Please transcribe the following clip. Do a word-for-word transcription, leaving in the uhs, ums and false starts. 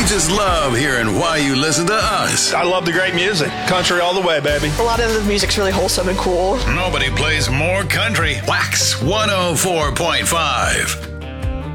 We just love hearing why you listen to us. I love the great music. Country all the way, baby. A lot of the music's really wholesome and cool. Nobody plays more country. Wax one oh four point five.